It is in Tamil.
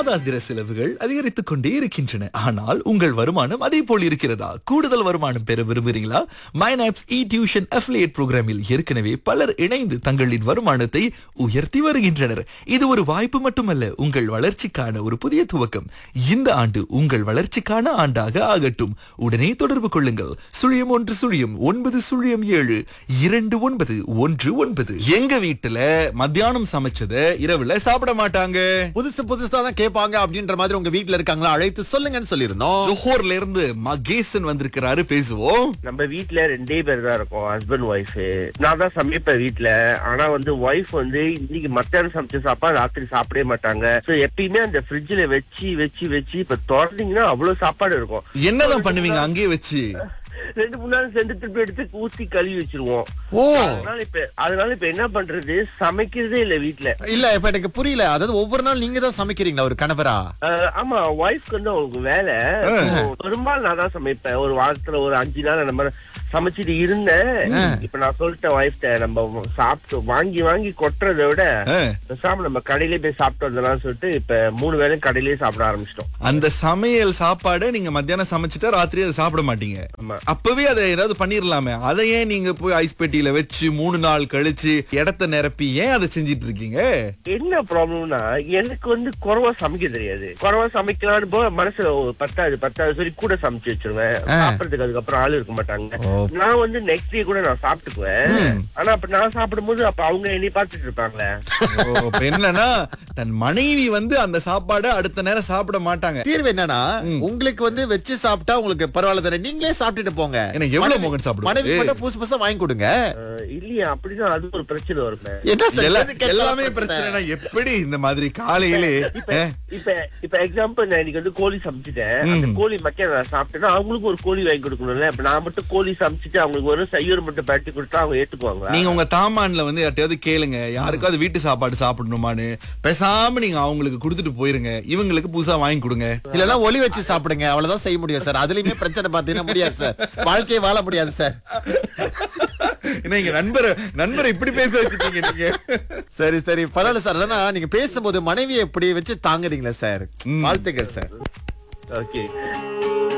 மாதாந்திர செலவுகள் அதிகரித்துக் கொண்டே இருக்கின்றன. ஆனால் உங்கள் வருமானம் அதே போல் இருக்கிறதா? கூடுதல் வருமானம் பெற விரும்புகிறீங்களா? மைனாப்ஸ் இ டியூஷன் அஃபிலியேட் புரோகிராமில் ஏற்கனவே பலர் இணைந்து தங்களின் வருமானத்தை உயர்த்தி வருகின்றனர். இது ஒரு வாய்ப்பு மட்டுமல்ல, உங்கள் வளர்ச்சிக்கான ஒரு புதிய துவக்கம். இந்த ஆண்டு உங்கள் வளர்ச்சிக்கான ஆண்டாக ஆகட்டும். உடனே தொடர்பு கொள்ளுங்கள். 0109272919. எங்க வீட்டுல மத்தியானம் சமைச்சத இரவுல சாப்பிட மாட்டாங்க. புதுசா தான் கேட்பாங்க அப்படின்ற மாதிரி உங்க வீட்ல இருக்காங்களா? அழைத்து சொல்லுங்கன்னு சொல்லிருந்தோம். ஜோஹர்ல இருந்து மகேசன் வந்திருக்கிறாரு, பேசுவோம். நம்ம வீட்ல 2 பேர் தான் இருக்கோம், ஹஸ்பண்ட் ஒய்ஃப். நான் தான் சமைப்பேன் வீட்ல. ஆனா ஒய்ஃப் இன்னைக்கு மத்தியானம் சமைச்ச சாப்பாடு ராத்திரி சாப்பிடவே மாட்டாங்க. எப்பயுமே அந்த ஃப்ரிட்ஜ்ல வச்சு வச்சு வச்சு இப்ப திறந்தீங்கன்னா அவ்வளவு சாப்பாடு இருக்கும். என்னதான் பண்ணுவீங்க அங்கேயே வச்சு? 2-3 நாள் சென்று திருப்பி எடுத்து ஊத்தி கழுவி வச்சிருவோம். அதனால இப்ப என்ன பண்றது, சமைக்கிறதே இல்ல வீட்ல. இல்ல இப்ப எனக்கு புரியல, அதாவது ஒவ்வொரு நாள் நீங்க தான் சமைக்கிறீங்களா ஒரு கணவரா? ஆமா, ஒய்ஃப்க்கு அவங்களுக்கு வேலை. பெரும்பாலும் நான் தான் சமைப்பேன். ஒரு வாரத்துல ஒரு 5 நாள் அந்த மாதிரி சமைச்சிட்டு இருந்தேன். இப்ப நான் சொல்லிட்டேன் ஒய்ஃப்ட, நம்ம சாப்பிட்டு வாங்கி வாங்கி கொட்டுறதை விட பேசாம நம்ம கடையிலே போய் சாப்பிட்டு வந்தோம்னு சொல்லிட்டு இப்ப 3 வேளையும் கடையிலேயே சாப்பிட ஆரம்பிச்சிட்டோம். அந்த சமையல் சாப்பாடு நீங்க மத்தியானம் சமைச்சிட்டா ராத்திரி அதை சாப்பிட மாட்டீங்க. அப்பவே அதை ஏதாவது பண்ணிரலாமே. அதை ஏன் நீங்க போய் ஐஸ் பெட்டியில வச்சு 3 நாள் கழிச்சு இடத்த நிரப்பி ஏன் அதை செஞ்சிட்டு இருக்கீங்க? என்ன ப்ராப்ளம்னா, எனக்கு குறைவா சமைக்க தெரியாது. குறைவா சமைக்கலான்னு போக மனசுல பத்தாது சொல்லி கூட சமைச்சு வச்சிருவேன். சாப்பிடறதுக்கு அதுக்கப்புறம் ஆளு இருக்க மாட்டாங்க. நான் நெக்ஸ்ட் டே கூட நான் சாப்பிட்டுக்குவேன். ஆனா அப்ப நான் சாப்பிடும்போது அப்ப அவங்க என்னை பார்த்துட்டு இருப்பாங்களே. என்னன்னா தன் மனைவி அந்த சாப்பாடு அடுத்த நேரம் சாப்பிட மாட்டாங்க. தீர்வு என்னன்னா, உங்களுக்கு வச்சு சாப்பிட்டா உங்களுக்கு பரவாயில்ல தானே, நீங்களே சாப்பிட்டுட்டு போங்க. எனக்கு எவ்வளவு மகன் சாப்பிடுங்க, மனைவி மட்டும் புதுசா வாங்கி கொடுங்க. இல்லையா, அப்படிதான் அது ஒரு பிரச்சனை வரும். எல்லாமே பிரச்சனை. எப்படி இந்த மாதிரி காலையிலே இப்ப எக்ஸாம்பிள், நான் இன்னைக்கு கோழி சமைச்சிட்டேன். அந்த கோழி மக்கள் நான் சாப்பிட்டேன்னா அவங்களுக்கு ஒரு கோழி வாங்கி கொடுக்கணும்ல. இப்ப நான் மட்டும் கோழி சமைச்சிட்டு அவங்களுக்கு ஒரு செய்யூர் மட்டும் பட்டி கொடுத்தா அவங்க ஏத்துக்குவாங்க. நீங்க உங்க தாமான்ல யார்ட்டையாவது கேளுங்க, யாருக்காவது வீட்டு சாப்பாடு சாப்பிடணுமான்னு. பேசாம நீங்க அவங்களுக்கு கொடுத்துட்டு போயிருங்க, இவங்களுக்கு புதுசா வாங்கி கொடுங்க. இல்லன்னா ஒலி வச்சு சாப்பிடுங்க, அவ்வளவுதான் செய்ய முடியும் சார். அதுலயுமே பிரச்சனை பாத்தீங்கன்னா முடியாது சார், வாழ்க்கையை வாழ முடியாது சார். நீங்க நண்பரை இப்படி பேச வச்சுட்டீங்க நீங்க. சரி பரவாயில்ல சார். ஆனா நீங்க பேசும்போது மனைவியை இப்படி வச்சு தாங்குறீங்களா சார்? வாழ்த்துக்கள் சார். ஓகே.